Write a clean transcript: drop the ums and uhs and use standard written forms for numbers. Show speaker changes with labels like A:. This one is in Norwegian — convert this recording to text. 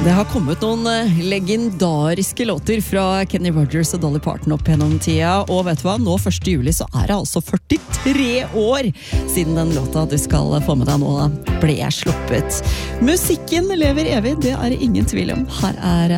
A: Det har kommet noen legendariske låter fra Kenny Rogers og Dolly Parton opp gjennom tida, og vet du hva? Nå 1. juli så det altså 43 år siden den låta du skal få med deg nå ble sluppet. Musikken lever evig, det ingen tvil om. Her